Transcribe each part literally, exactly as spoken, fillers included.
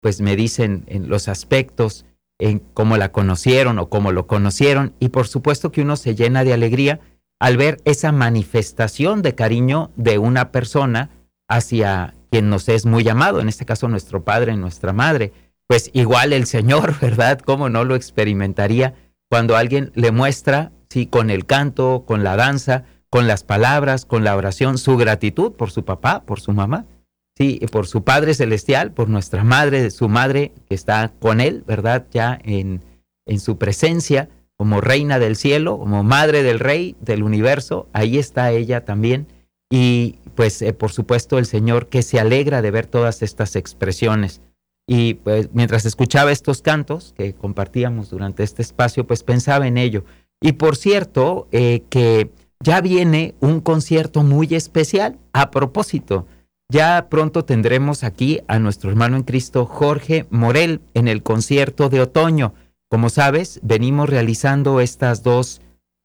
pues me dicen en los aspectos, en cómo la conocieron o cómo lo conocieron, y por supuesto que uno se llena de alegría al ver esa manifestación de cariño de una persona hacia quien nos es muy amado, en este caso nuestro padre, nuestra madre. Pues igual el Señor, ¿verdad? ¿Cómo no lo experimentaría cuando alguien le muestra, sí, con el canto, con la danza, con las palabras, con la oración, su gratitud por su papá, por su mamá, sí, por su Padre Celestial, por nuestra madre, su madre que está con él, ¿verdad? Ya en, en su presencia, como reina del cielo, como madre del rey del universo, ahí está ella también. Y pues eh, por supuesto el Señor que se alegra de ver todas estas expresiones. Y pues mientras escuchaba estos cantos que compartíamos durante este espacio, pues pensaba en ello. Y por cierto, eh, que ya viene un concierto muy especial. A propósito, ya pronto tendremos aquí a nuestro hermano en Cristo, Jorge Morel, en el concierto de otoño. Como sabes, venimos realizando estas dos,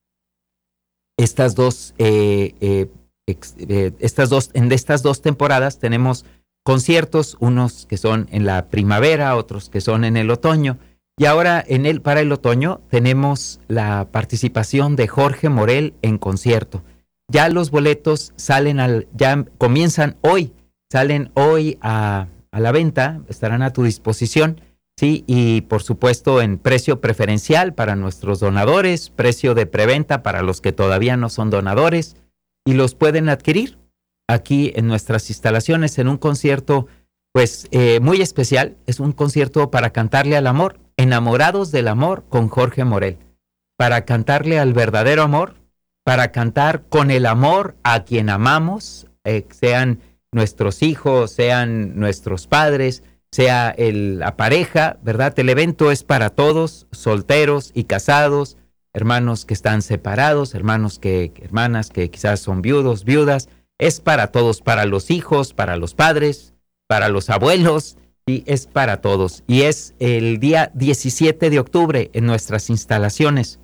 estas dos, eh, eh, ex, eh, estas dos, en estas dos temporadas tenemos conciertos, unos que son en la primavera, otros que son en el otoño. Y ahora en el, para el otoño tenemos la participación de Jorge Morel en concierto. Ya los boletos salen al, ya comienzan hoy, salen hoy a, a la venta, estarán a tu disposición, sí, y por supuesto en precio preferencial para nuestros donadores, precio de preventa para los que todavía no son donadores, y los pueden adquirir aquí en nuestras instalaciones en un concierto pues eh, muy especial. Es un concierto para cantarle al amor, Enamorados del Amor con Jorge Morel, para cantarle al verdadero amor, para cantar con el amor a quien amamos, eh, sean nuestros hijos, sean nuestros padres, sea el, la pareja, ¿verdad? El evento es para todos, solteros y casados, hermanos que están separados, hermanos que, hermanas que quizás son viudos, viudas. Es para todos, para los hijos, para los padres, para los abuelos, y es para todos. Y es el día diecisiete de octubre en nuestras instalaciones.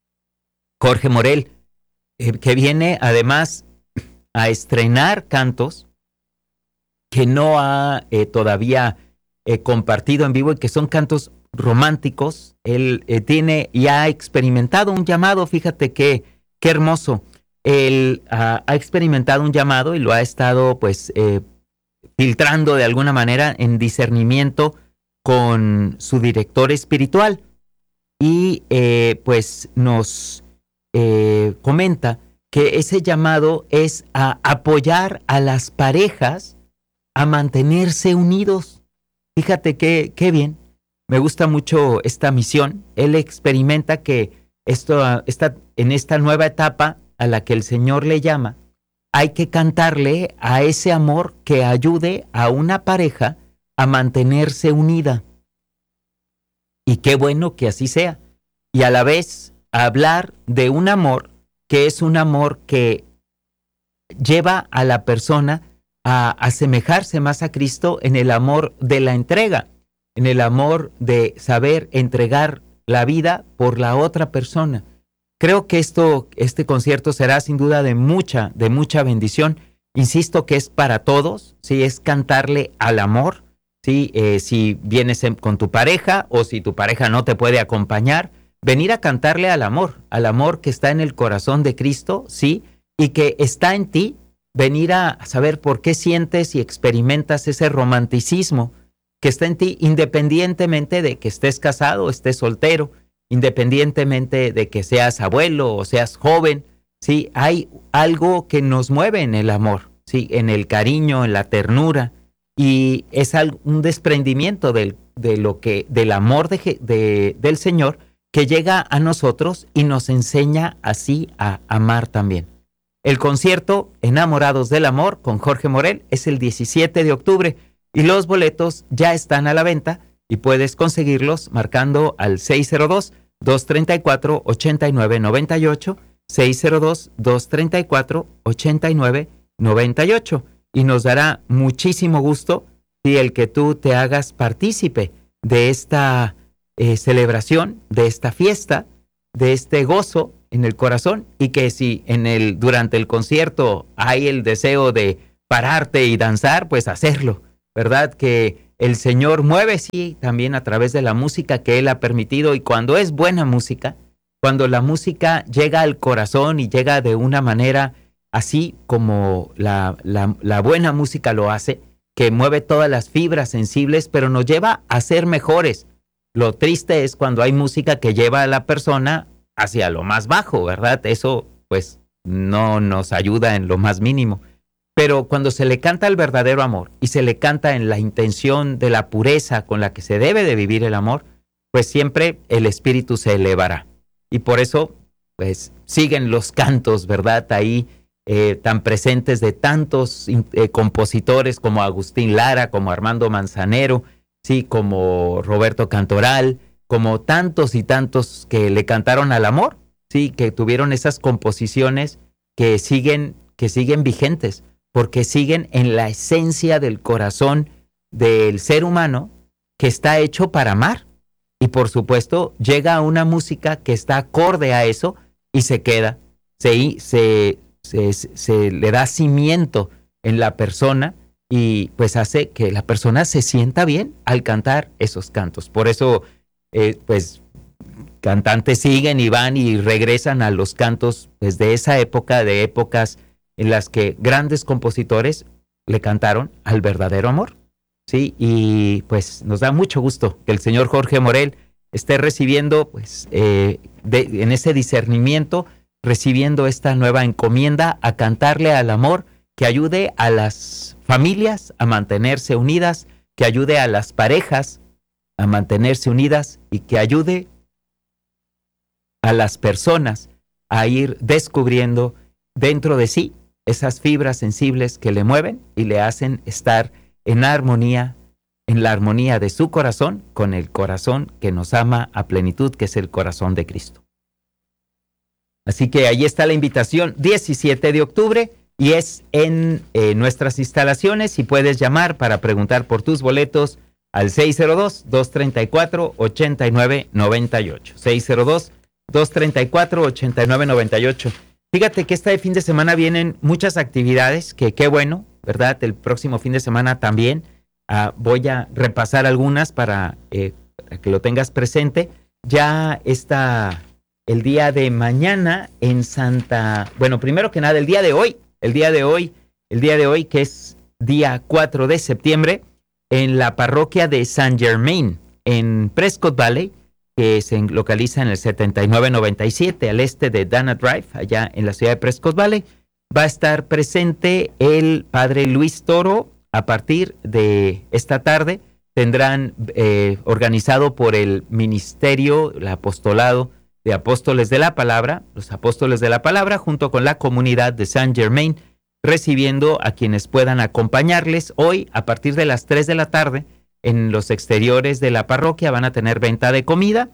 Jorge Morel, eh, que viene además a estrenar cantos que no ha eh, todavía eh, compartido en vivo y que son cantos románticos. Él eh, tiene y ha experimentado un llamado, fíjate qué, qué hermoso. Él uh, ha experimentado un llamado y lo ha estado pues eh, filtrando de alguna manera en discernimiento con su director espiritual y eh, pues nos eh, comenta que ese llamado es a apoyar a las parejas a mantenerse unidos. Fíjate qué, qué bien, me gusta mucho esta misión. Él experimenta que esto está en esta nueva etapa a la que el Señor le llama, hay que cantarle a ese amor que ayude a una pareja a mantenerse unida. Y qué bueno que así sea. Y a la vez hablar de un amor que es un amor que lleva a la persona a asemejarse más a Cristo en el amor de la entrega, en el amor de saber entregar la vida por la otra persona. Creo que esto, este concierto será sin duda de mucha, de mucha bendición. Insisto que es para todos, sí, es cantarle al amor, sí, eh, si vienes en, con tu pareja o si tu pareja no te puede acompañar, venir a cantarle al amor, al amor que está en el corazón de Cristo, sí, y que está en ti, venir a saber por qué sientes y experimentas ese romanticismo que está en ti, independientemente de que estés casado o estés soltero, independientemente de que seas abuelo o seas joven, sí, hay algo que nos mueve en el amor, sí, en el cariño, en la ternura, y es un desprendimiento del, de lo que, del amor de, de, del Señor que llega a nosotros y nos enseña así a amar también. El concierto Enamorados del Amor con Jorge Morel es el diecisiete de octubre y los boletos ya están a la venta y puedes conseguirlos marcando al seis cero dos, dos tres cuatro, ocho nueve nueve ocho, seis cero dos, dos tres cuatro, ocho nueve nueve ocho. Y nos dará muchísimo gusto si el que tú te hagas partícipe de esta eh, celebración, de esta fiesta, de este gozo en el corazón, y que si en el, durante el concierto hay el deseo de pararte y danzar, pues hacerlo, ¿verdad? Que el Señor mueve, sí, también a través de la música que Él ha permitido, y cuando es buena música, cuando la música llega al corazón y llega de una manera así como la, la, la buena música lo hace, que mueve todas las fibras sensibles, pero nos lleva a ser mejores. Lo triste es cuando hay música que lleva a la persona hacia lo más bajo, ¿verdad? Eso pues no nos ayuda en lo más mínimo. Pero cuando se le canta el verdadero amor y se le canta en la intención de la pureza con la que se debe de vivir el amor, pues siempre el espíritu se elevará. Y por eso, pues siguen los cantos, ¿verdad? Ahí eh, tan presentes de tantos eh, compositores como Agustín Lara, como Armando Manzanero, sí, como Roberto Cantoral, como tantos y tantos que le cantaron al amor, sí, que tuvieron esas composiciones que siguen, que siguen vigentes, porque siguen en la esencia del corazón del ser humano que está hecho para amar. Y por supuesto llega a una música que está acorde a eso y se queda, se, se, se, se le da cimiento en la persona y pues hace que la persona se sienta bien al cantar esos cantos. Por eso eh, pues cantantes siguen y van y regresan a los cantos pues, de esa época, de épocas en las que grandes compositores le cantaron al verdadero amor, ¿sí? Y pues nos da mucho gusto que el señor Jorge Morel esté recibiendo, pues, eh, de, en ese discernimiento, recibiendo esta nueva encomienda a cantarle al amor, que ayude a las familias a mantenerse unidas, que ayude a las parejas a mantenerse unidas y que ayude a las personas a ir descubriendo dentro de sí esas fibras sensibles que le mueven y le hacen estar en armonía, en la armonía de su corazón con el corazón que nos ama a plenitud, que es el corazón de Cristo. Así que ahí está la invitación, diecisiete de octubre, y es en eh, nuestras instalaciones, y puedes llamar para preguntar por tus boletos al seis cero dos, dos tres cuatro, ocho nueve nueve ocho. seis cero dos, dos tres cuatro, ocho nueve nueve ocho. Fíjate que este fin de semana vienen muchas actividades, que qué bueno, ¿verdad? El próximo fin de semana también uh, voy a repasar algunas para, eh, para que lo tengas presente. Ya está el día de mañana en Santa... Bueno, primero que nada, el día de hoy, el día de hoy, el día de hoy que es día cuatro de septiembre, en la parroquia de Saint Germain, en Prescott Valley, que se localiza en el setenta y nueve noventa y siete al este de Dana Drive, allá en la ciudad de Prescott Valley, va a estar presente el padre Luis Toro. A partir de esta tarde tendrán eh, organizado por el ministerio, el apostolado de apóstoles de la palabra, los apóstoles de la palabra, junto con la comunidad de Saint Germain, recibiendo a quienes puedan acompañarles. Hoy, a partir de las tres de la tarde, en los exteriores de la parroquia van a tener venta de comida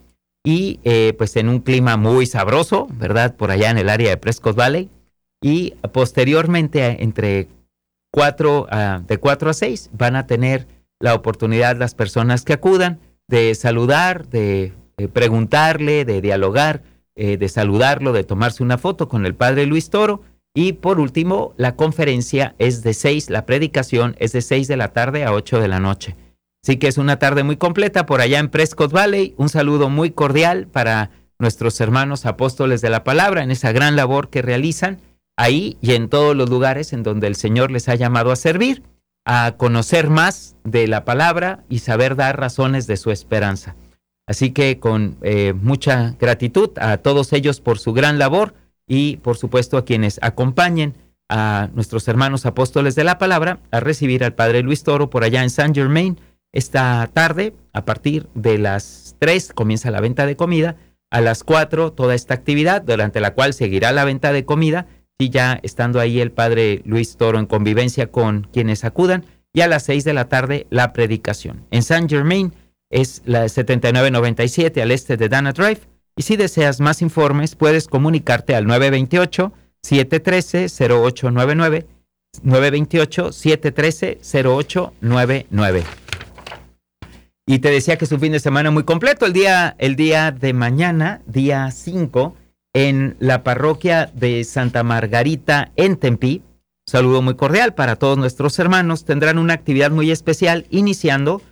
y eh, pues en un clima muy sabroso, ¿verdad? Por allá en el área de Prescott Valley. Y posteriormente, entre cuatro, uh, de cuatro a seis, van a tener la oportunidad las personas que acudan de saludar, de eh, preguntarle, de dialogar, eh, de saludarlo, de tomarse una foto con el padre Luis Toro. Y por último, la conferencia es de seis, la predicación es de seis de la tarde a ocho de la noche. Así que es una tarde muy completa por allá en Prescott Valley. Un saludo muy cordial para nuestros hermanos apóstoles de la palabra en esa gran labor que realizan ahí y en todos los lugares en donde el Señor les ha llamado a servir, a conocer más de la palabra y saber dar razones de su esperanza. Así que con eh, mucha gratitud a todos ellos por su gran labor y por supuesto a quienes acompañen a nuestros hermanos apóstoles de la palabra a recibir al padre Luis Toro por allá en Saint Germain. Esta tarde, a partir de las tres, comienza la venta de comida. A las cuatro, toda esta actividad, durante la cual seguirá la venta de comida, y ya estando ahí el padre Luis Toro en convivencia con quienes acudan. Y a las seis de la tarde, la predicación. En Saint Germain es la setenta y nueve noventa y siete al este de Dana Drive. Y si deseas más informes, puedes comunicarte al nueve dos ocho, siete uno tres, cero ocho nueve nueve, nueve dos ocho, siete uno tres, cero ocho nueve nueve. Y te decía que es un fin de semana muy completo. El día, el día de mañana, día cinco, en la parroquia de Santa Margarita en Tempe, saludo muy cordial para todos nuestros hermanos, tendrán una actividad muy especial iniciando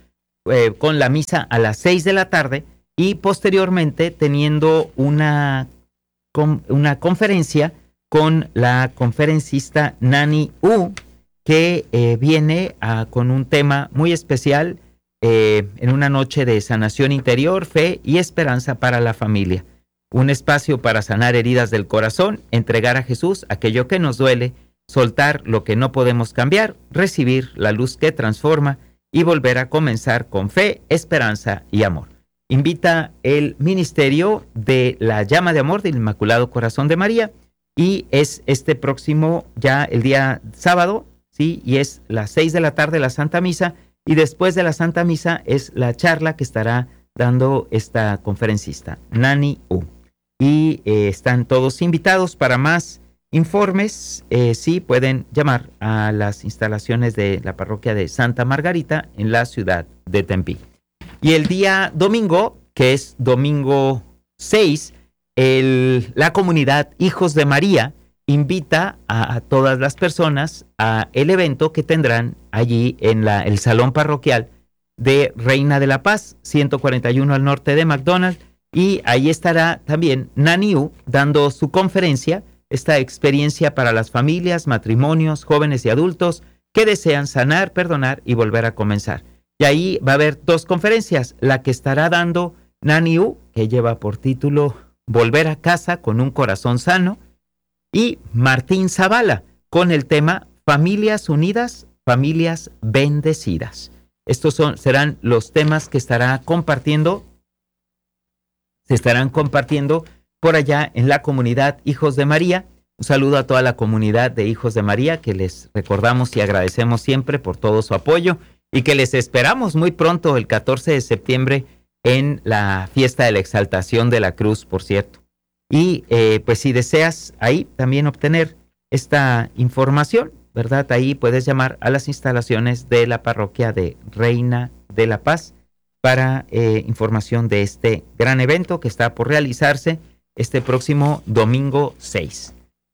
eh, con la misa a las seis de la tarde y posteriormente teniendo una, con, una conferencia con la conferencista Nani U, que eh, viene a, con un tema muy especial eh, en una noche de sanación interior, fe y esperanza para la familia. Un espacio para sanar heridas del corazón, entregar a Jesús aquello que nos duele, soltar lo que no podemos cambiar, recibir la luz que transforma y volver a comenzar con fe, esperanza y amor. Invita el Ministerio de la Llama de Amor del Inmaculado Corazón de María y es este próximo, ya el día sábado, sí, y es las seis de la tarde la Santa Misa y después de la Santa Misa es la charla que estará dando esta conferencista, Nani U. Y eh, están todos invitados. Para más informes, eh, sí pueden llamar a las instalaciones de la parroquia de Santa Margarita en la ciudad de Tempe. Y el día domingo, que es domingo seis, el, la comunidad Hijos de María invita a, a todas las personas a el evento que tendrán allí en la, el salón parroquial de Reina de la Paz, ciento cuarenta y uno al norte de McDonald's. Y ahí estará también Nani U dando su conferencia, esta experiencia para las familias, matrimonios, jóvenes y adultos que desean sanar, perdonar y volver a comenzar. Y ahí va a haber dos conferencias, la que estará dando Nani U, que lleva por título Volver a casa con un corazón sano, y Martín Zavala, con el tema Familias unidas, familias bendecidas. Estos son, serán los temas que estará compartiendo se estarán compartiendo por allá en la comunidad Hijos de María. Un saludo a toda la comunidad de Hijos de María, que les recordamos y agradecemos siempre por todo su apoyo y que les esperamos muy pronto, el catorce de septiembre, en la fiesta de la Exaltación de la Cruz, por cierto. Y eh, pues si deseas ahí también obtener esta información, ¿verdad? Ahí puedes llamar a las instalaciones de la parroquia de Reina de la Paz para eh, información de este gran evento que está por realizarse este próximo domingo seis.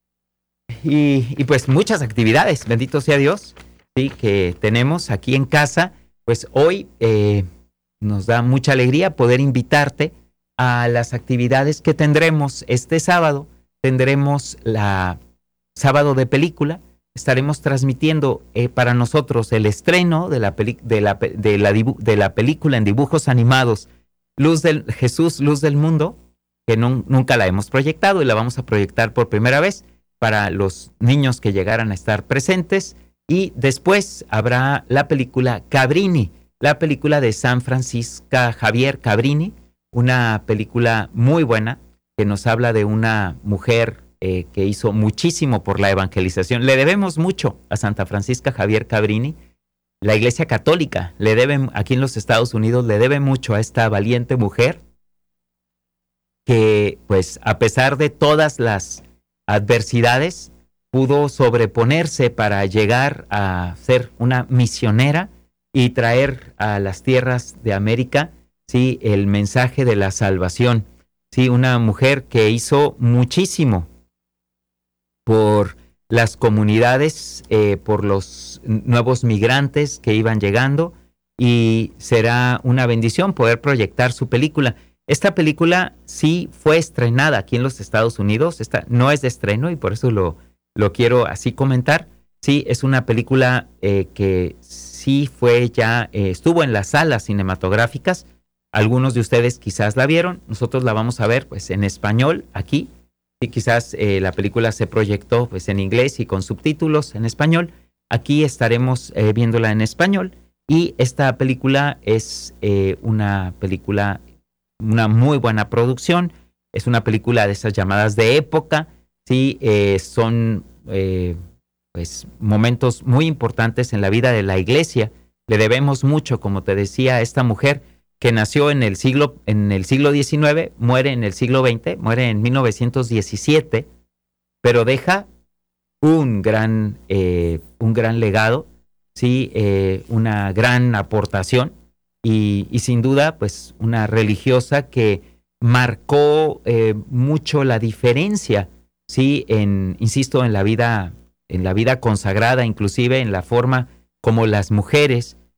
Y, y pues muchas actividades, bendito sea Dios, sí, que tenemos aquí en casa. Pues hoy eh, nos da mucha alegría poder invitarte a las actividades que tendremos este sábado. Tendremos la sábado de película. Estaremos transmitiendo eh, para nosotros el estreno de la, peli de, la, de, la de la película en dibujos animados Luz del Jesús, Luz del Mundo, que no, nunca la hemos proyectado y la vamos a proyectar por primera vez para los niños que llegaran a estar presentes. Y después habrá la película Cabrini, la película de San Francisco Javier Cabrini, una película muy buena que nos habla de una mujer Eh, que hizo muchísimo por la evangelización. Le debemos mucho a Santa Francisca Javier Cabrini. La Iglesia Católica le debe, aquí en los Estados Unidos, le debe mucho a esta valiente mujer que, pues, a pesar de todas las adversidades, pudo sobreponerse para llegar a ser una misionera y traer a las tierras de América, sí, el mensaje de la salvación. Sí, una mujer que hizo muchísimo por las comunidades, eh, por los nuevos migrantes que iban llegando, y será una bendición poder proyectar su película. Esta película sí fue estrenada aquí en los Estados Unidos. Esta no es de estreno y por eso lo, lo quiero así comentar. Sí, es una película eh, que sí fue ya, eh, estuvo en las salas cinematográficas. Algunos de ustedes quizás la vieron. Nosotros la vamos a ver pues en español aquí. Y quizás eh, la película se proyectó pues en inglés y con subtítulos en español. Aquí estaremos eh, viéndola en español. Y esta película es eh, una película, una muy buena producción. Es una película de esas llamadas de época. Sí, eh, son eh, pues momentos muy importantes en la vida de la iglesia. Le debemos mucho, como te decía, a esta mujer que nació en el siglo, en el siglo diecinueve, muere en el siglo veinte, muere en mil novecientos diecisiete, pero deja un gran, eh, un gran legado, sí, eh, una gran aportación y, y sin duda, pues una religiosa que marcó eh, mucho la diferencia, sí, en, insisto, en la vida, en la vida consagrada, inclusive en la forma como las mujeres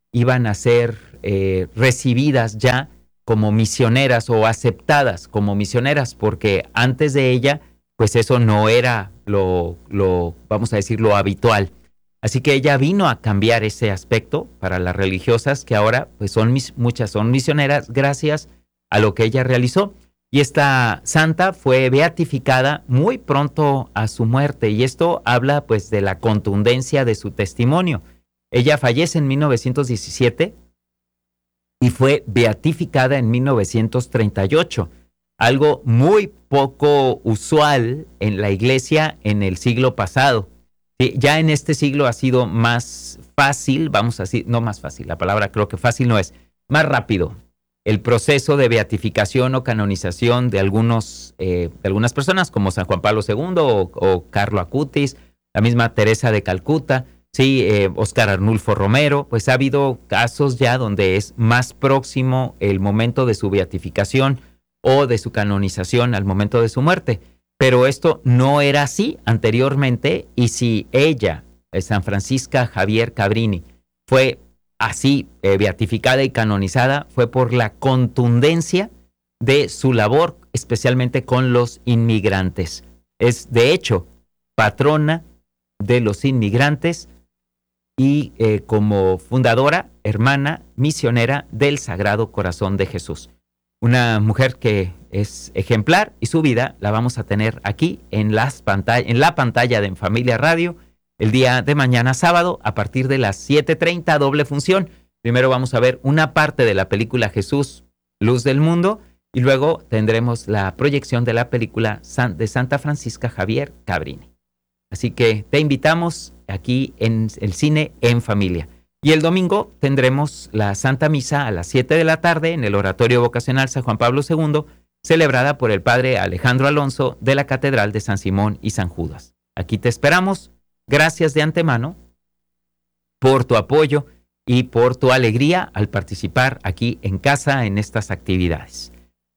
iban a ser eh, recibidas ya como misioneras o aceptadas como misioneras, porque antes de ella, pues eso no era lo, lo, vamos a decir, lo habitual. Así que ella vino a cambiar ese aspecto para las religiosas, que ahora pues son mis, muchas son misioneras gracias a lo que ella realizó. Y esta santa fue beatificada muy pronto a su muerte, y esto habla pues de la contundencia de su testimonio. Ella fallece en mil novecientos diecisiete y fue beatificada en mil novecientos treinta y ocho, algo muy poco usual en la iglesia en el siglo pasado. Sí, ya en este siglo ha sido más fácil, vamos a decir, no más fácil, la palabra creo que fácil no es, más rápido el proceso de beatificación o canonización de, algunos, eh, de algunas personas como San Juan Pablo segundo o, o Carlo Acutis, la misma Teresa de Calcuta, sí, eh, Óscar Arnulfo Romero. Pues ha habido casos ya donde es más próximo el momento de su beatificación o de su canonización al momento de su muerte. Pero esto no era así anteriormente, y si ella, San Francisca Javier Cabrini, fue así eh, beatificada y canonizada, fue por la contundencia de su labor, especialmente con los inmigrantes. Es, de hecho, patrona de los inmigrantes y eh, como fundadora, hermana, misionera del Sagrado Corazón de Jesús. Una mujer que es ejemplar, y su vida la vamos a tener aquí en, las pantall- en la pantalla de En Familia Radio el día de mañana sábado a partir de las siete treinta, doble función. Primero vamos a ver una parte de la película Jesús, Luz del Mundo, y luego tendremos la proyección de la película San- de Santa Francisca Javier Cabrini. Así que te invitamos aquí en el cine En Familia. Y el domingo tendremos la Santa Misa a las siete de la tarde en el Oratorio Vocacional San Juan Pablo segundo, celebrada por el Padre Alejandro Alonso de la Catedral de San Simón y San Judas. Aquí te esperamos. Gracias de antemano por tu apoyo y por tu alegría al participar aquí en casa en estas actividades.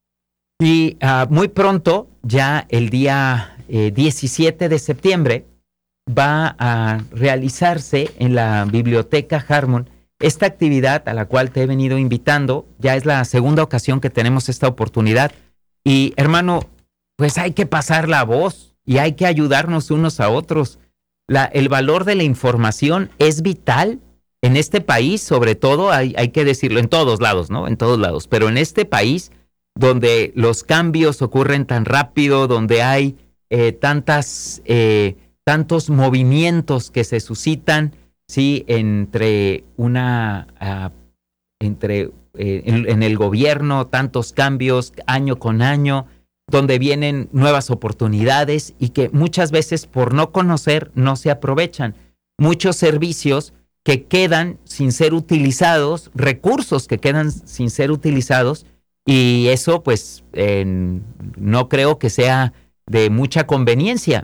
Y uh, muy pronto, ya el día eh, diecisiete de septiembre, va a realizarse en la Biblioteca Harmon esta actividad a la cual te he venido invitando. Ya es la segunda ocasión que tenemos esta oportunidad. Y hermano, pues hay que pasar la voz y hay que ayudarnos unos a otros. La, el valor de la información es vital en este país, sobre todo, hay, hay que decirlo, en todos lados, ¿no? En todos lados, pero en este país donde los cambios ocurren tan rápido, donde hay eh, tantas, eh, tantos movimientos que se suscitan, sí, entre una, uh, entre eh, en, en el gobierno, tantos cambios año con año, donde vienen nuevas oportunidades y que muchas veces por no conocer no se aprovechan. Muchos servicios que quedan sin ser utilizados, recursos que quedan sin ser utilizados, y eso pues eh, no creo que sea de mucha conveniencia.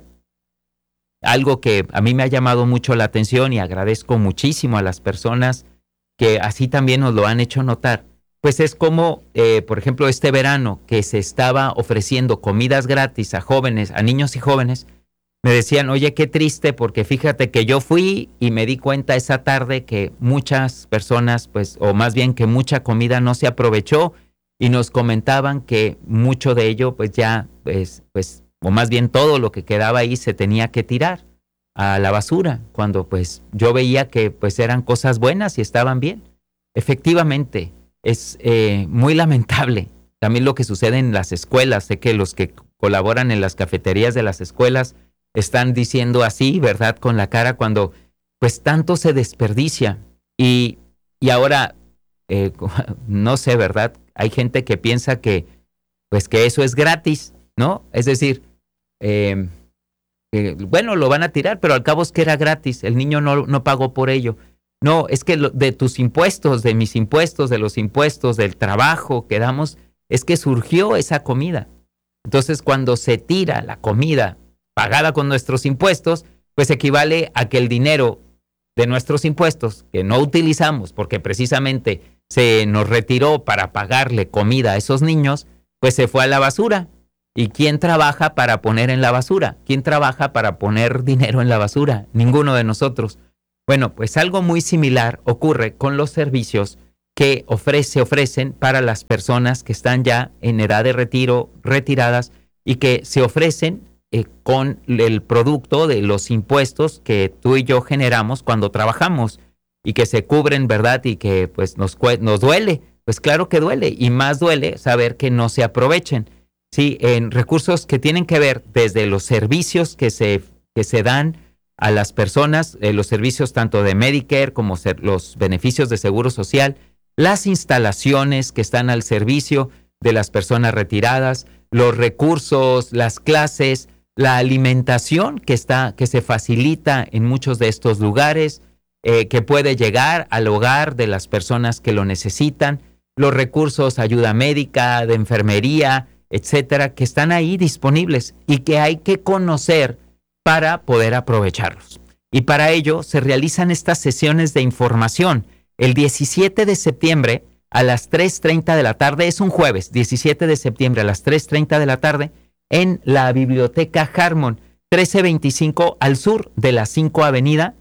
Algo que a mí me ha llamado mucho la atención y agradezco muchísimo a las personas que así también nos lo han hecho notar, pues es como, eh, por ejemplo, este verano que se estaba ofreciendo comidas gratis a jóvenes, a niños y jóvenes, me decían, oye, qué triste, porque fíjate que yo fui y me di cuenta esa tarde que muchas personas, pues, o más bien que mucha comida no se aprovechó, y nos comentaban que mucho de ello, pues ya, pues, pues, o más bien todo lo que quedaba ahí se tenía que tirar a la basura, cuando pues yo veía que pues eran cosas buenas y estaban bien. Efectivamente, es eh, muy lamentable también lo que sucede en las escuelas. Sé que los que colaboran en las cafeterías de las escuelas están diciendo así, ¿verdad? Con la cara, cuando pues tanto se desperdicia. Y, y ahora, eh, no sé, ¿verdad? Hay gente que piensa que pues que eso es gratis, ¿no? Es decir, eh, eh, bueno, lo van a tirar, pero al cabo es que era gratis, el niño no, no pagó por ello. No, es que lo, de tus impuestos, de mis impuestos, de los impuestos, del trabajo que damos, es que surgió esa comida. Entonces, cuando se tira la comida pagada con nuestros impuestos, pues equivale a que el dinero de nuestros impuestos, que no utilizamos porque precisamente se nos retiró para pagarle comida a esos niños, pues se fue a la basura. ¿Y quién trabaja para poner en la basura? ¿Quién trabaja para poner dinero en la basura? Ninguno de nosotros. Bueno, pues algo muy similar ocurre con los servicios que ofrece, se ofrecen para las personas que están ya en edad de retiro, retiradas, y que se ofrecen eh, con el producto de los impuestos que tú y yo generamos cuando trabajamos y que se cubren, ¿verdad? Y que pues nos, nos duele, pues claro que duele, y más duele saber que no se aprovechen. Sí, en recursos que tienen que ver desde los servicios que se, que se dan a las personas, eh, los servicios tanto de Medicare como ser, los beneficios de Seguro Social, las instalaciones que están al servicio de las personas retiradas, los recursos, las clases, la alimentación que está, que se facilita en muchos de estos lugares, eh, que puede llegar al hogar de las personas que lo necesitan, los recursos, ayuda médica, de enfermería, etcétera, que están ahí disponibles y que hay que conocer para poder aprovecharlos. Y para ello se realizan estas sesiones de información. El diecisiete de septiembre a las tres treinta de la tarde, es un jueves, diecisiete de septiembre a las tres treinta de la tarde, en la Biblioteca Harmon, trece veinticinco al sur de la cinco Avenida,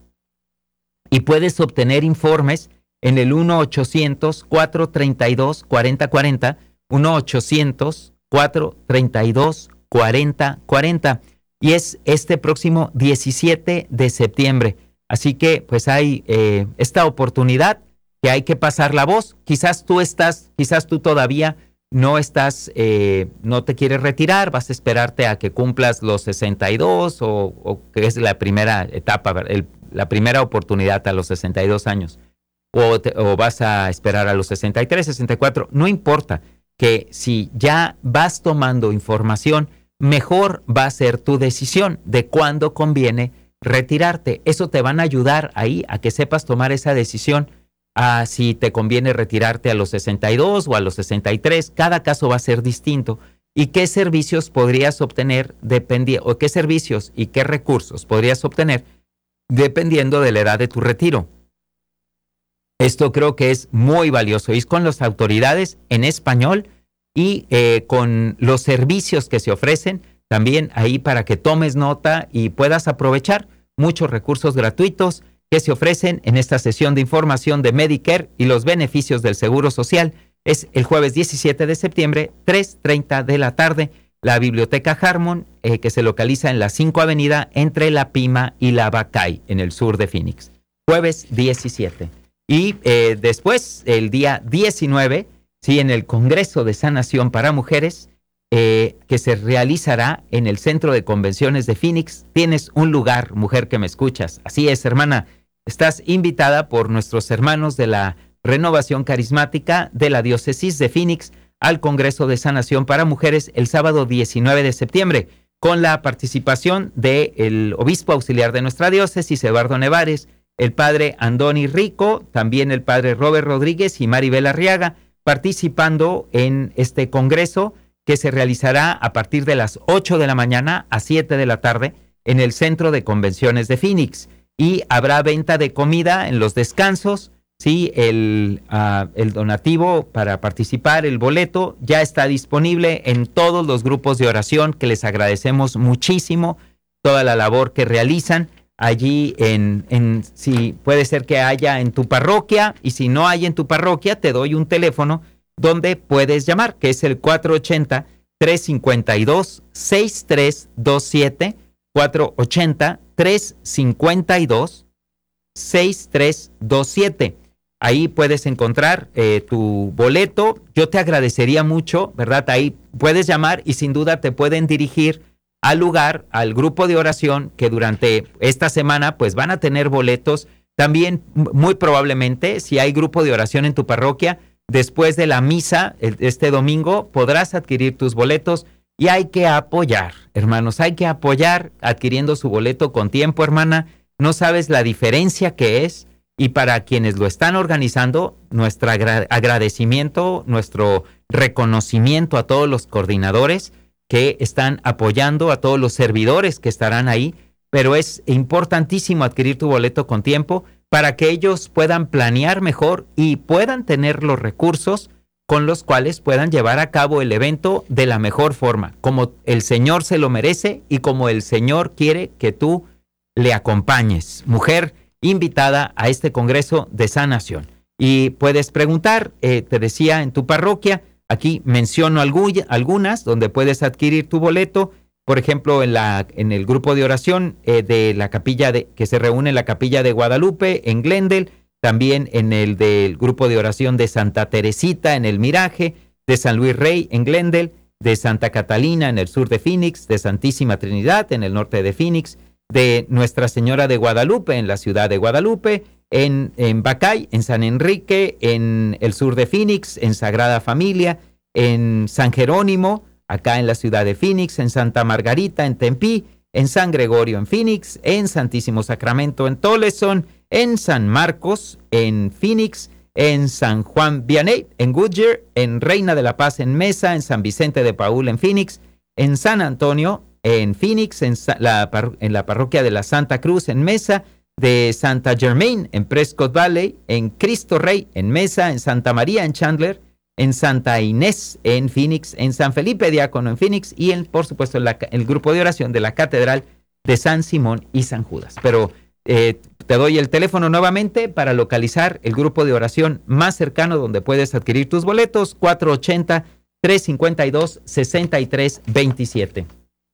y puedes obtener informes en el uno ochocientos, cuatrocientos treinta y dos, cuarenta cuarenta, uno ochocientos, cuatrocientos treinta y dos, cuarenta cuarenta, y es este próximo diecisiete de septiembre. Así que pues hay eh, esta oportunidad que hay que pasar la voz. Quizás tú estás, quizás tú todavía no estás, eh, no te quieres retirar, vas a esperarte a que cumplas los sesenta y dos o, o que es la primera etapa, el, la primera oportunidad a los sesenta y dos años, o, te, o vas a esperar a los sesenta y tres, sesenta y cuatro, no importa, que si ya vas tomando información, mejor va a ser tu decisión de cuándo conviene retirarte. Eso te van a ayudar ahí a que sepas tomar esa decisión, a si te conviene retirarte a los sesenta y dos o a los sesenta y tres. Cada caso va a ser distinto. ¿Y qué servicios podrías obtener dependiendo, o qué servicios y qué recursos podrías obtener dependiendo de la edad de tu retiro? Esto creo que es muy valioso. Y es con las autoridades en español y eh, con los servicios que se ofrecen también ahí para que tomes nota y puedas aprovechar muchos recursos gratuitos que se ofrecen en esta sesión de información de Medicare y los beneficios del Seguro Social. Es el jueves diecisiete de septiembre, tres treinta de la tarde, la Biblioteca Harmon, eh, que se localiza en la cinco Avenida entre La Pima y La Bacay, en el sur de Phoenix. Jueves diecisiete. Y eh, después, el día diecinueve, sí, en el Congreso de Sanación para Mujeres, eh, que se realizará en el Centro de Convenciones de Phoenix. Tienes un lugar, mujer que me escuchas. Así es, hermana. Estás invitada por nuestros hermanos de la Renovación Carismática de la Diócesis de Phoenix al Congreso de Sanación para Mujeres el sábado diecinueve de septiembre, con la participación del obispo auxiliar de nuestra diócesis, Eduardo Nevares, el padre Andoni Rico, también el padre Robert Rodríguez y Maribel Arriaga, participando en este congreso que se realizará a partir de las ocho de la mañana a siete de la tarde en el Centro de Convenciones de Phoenix. Y habrá venta de comida en los descansos. Sí, el, uh, el donativo para participar, el boleto, ya está disponible en todos los grupos de oración, que les agradecemos muchísimo toda la labor que realizan allí en, en, si puede ser que haya en tu parroquia, y si no hay en tu parroquia, te doy un teléfono donde puedes llamar, que es el cuatro ochenta, tres cincuenta y dos, sesenta y tres veintisiete, cuatro ochenta, tres cincuenta y dos, sesenta y tres veintisiete. Ahí puedes encontrar eh, tu boleto. Yo te agradecería mucho, ¿verdad? Ahí puedes llamar y sin duda te pueden dirigir al lugar, al grupo de oración, que durante esta semana pues van a tener boletos. También muy probablemente, si hay grupo de oración en tu parroquia, después de la misa este domingo podrás adquirir tus boletos. Y hay que apoyar, hermanos, hay que apoyar adquiriendo su boleto con tiempo, hermana. No sabes la diferencia que es. Y para quienes lo están organizando, nuestro agra- agradecimiento, nuestro reconocimiento a todos los coordinadores que están apoyando, a todos los servidores que estarán ahí. Pero es importantísimo adquirir tu boleto con tiempo para que ellos puedan planear mejor y puedan tener los recursos con los cuales puedan llevar a cabo el evento de la mejor forma, como el Señor se lo merece y como el Señor quiere que tú le acompañes. Mujer, invitada a este Congreso de Sanación. Y puedes preguntar, eh, te decía, en tu parroquia, aquí menciono algu- algunas donde puedes adquirir tu boleto. Por ejemplo, en, la, en el grupo de oración eh, de la capilla de, que se reúne en la capilla de Guadalupe, en Glendale, también en el del grupo de oración de Santa Teresita, en el Miraje, de San Luis Rey, en Glendale, de Santa Catalina, en el sur de Phoenix, de Santísima Trinidad, en el norte de Phoenix, de Nuestra Señora de Guadalupe, en la ciudad de Guadalupe, en, en Bacay, en San Enrique, en el sur de Phoenix, en Sagrada Familia, en San Jerónimo, acá en la ciudad de Phoenix, en Santa Margarita, en Tempe, en San Gregorio, en Phoenix, en Santísimo Sacramento, en Tolleson, en San Marcos, en Phoenix, en San Juan Vianney, en Goodyear, en Reina de la Paz, en Mesa, en San Vicente de Paúl, en Phoenix, en San Antonio, en Phoenix, en la, en la parroquia de la Santa Cruz, en Mesa, de Santa Germain, en Prescott Valley, en Cristo Rey, en Mesa, en Santa María, en Chandler, en Santa Inés, en Phoenix, en San Felipe Diácono, en Phoenix, y en, por supuesto, en la, el grupo de oración de la Catedral de San Simón y San Judas. Pero eh, te doy el teléfono nuevamente para localizar el grupo de oración más cercano donde puedes adquirir tus boletos, cuatro ochenta, trescientos cincuenta y dos, sesenta y tres veintisiete.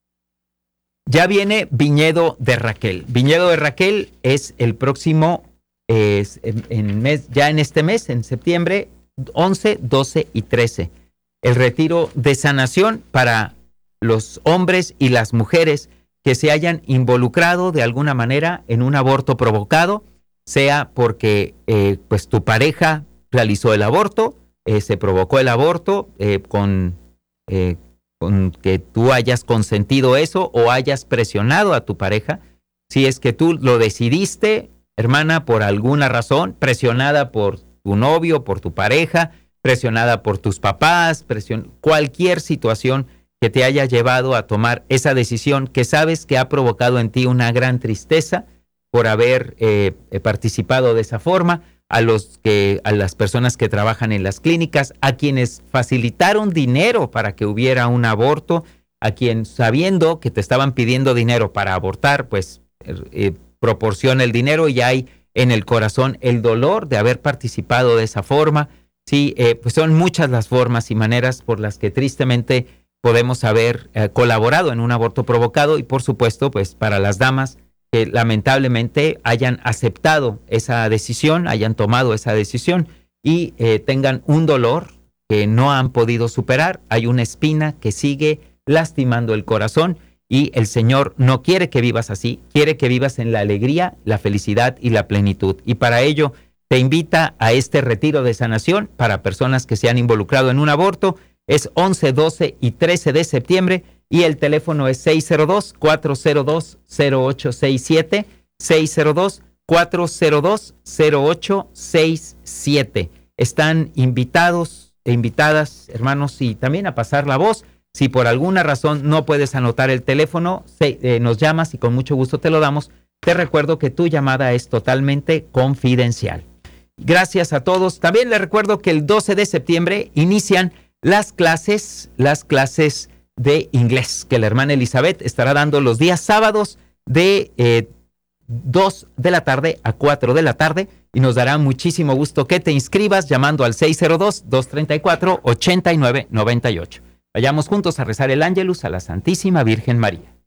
Ya viene Viñedo de Raquel. Viñedo de Raquel es el próximo, eh, en, en mes, ya en este mes, en septiembre, once, doce y trece. El retiro de sanación para los hombres y las mujeres que se hayan involucrado de alguna manera en un aborto provocado, sea porque eh, pues tu pareja realizó el aborto, eh, se provocó el aborto eh, con, eh, con que tú hayas consentido eso o hayas presionado a tu pareja. Si es que tú lo decidiste, hermana, por alguna razón, presionada por tu novio, por tu pareja, presionada por tus papás, presion... cualquier situación que te haya llevado a tomar esa decisión que sabes que ha provocado en ti una gran tristeza por haber eh, participado de esa forma, a, los que, a las personas que trabajan en las clínicas, a quienes facilitaron dinero para que hubiera un aborto, a quien sabiendo que te estaban pidiendo dinero para abortar, pues eh, proporciona el dinero y hay en el corazón el dolor de haber participado de esa forma. Sí, eh, pues son muchas las formas y maneras por las que tristemente podemos haber eh, colaborado en un aborto provocado y por supuesto, pues para las damas que lamentablemente hayan aceptado esa decisión, hayan tomado esa decisión y eh, tengan un dolor que no han podido superar. Hay una espina que sigue lastimando el corazón y el Señor no quiere que vivas así, quiere que vivas en la alegría, la felicidad y la plenitud. Y para ello te invita a este retiro de sanación para personas que se han involucrado en un aborto. Es once, doce y trece de septiembre y el teléfono es seis cero dos, cuatro cero dos, cero ocho seis siete, seis cero dos, cuatro cero dos, cero ocho seis siete. Están invitados e invitadas, hermanos, y también a pasar la voz. Si por alguna razón no puedes anotar el teléfono, se, eh, nos llamas y con mucho gusto te lo damos. Te recuerdo que tu llamada es totalmente confidencial. Gracias a todos. También les recuerdo que el doce de septiembre inician las clases, las clases de inglés que la hermana Elizabeth estará dando los días sábados de eh, dos de la tarde a cuatro de la tarde y nos dará muchísimo gusto que te inscribas llamando al seis cero dos, dos tres cuatro, ocho nueve nueve ocho. Vayamos juntos a rezar el Ángelus a la Santísima Virgen María.